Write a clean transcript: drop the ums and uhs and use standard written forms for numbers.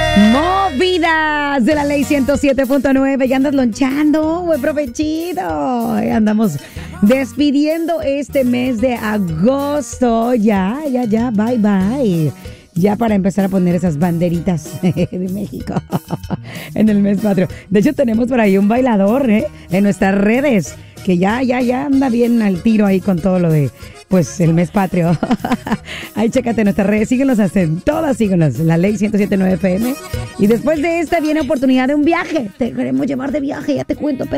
Movidas de la ley 107.9. Ya andas lonchando, buen provechito. Andamos despidiendo este mes de agosto. Ya, bye, bye. Ya para empezar a poner esas banderitas de México en el mes patrio. De hecho, tenemos por ahí un bailador en nuestras redes que ya anda bien al tiro ahí con todo lo de, pues, el mes patrio. Ahí chécate nuestras redes, síguenos en todas, síguenos, la ley 107.9 FM. Y después de esta viene oportunidad de un viaje. Te queremos llevar de viaje, ya te cuento, pero